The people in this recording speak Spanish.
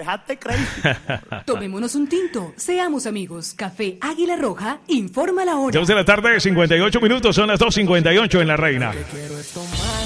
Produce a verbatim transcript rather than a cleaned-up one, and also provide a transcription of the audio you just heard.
dejaste crazy. Tomémonos un tinto, seamos amigos. Café Águila Roja, informa la hora. dos de la tarde, cincuenta y ocho minutos, son las dos cincuenta y ocho en La Reina.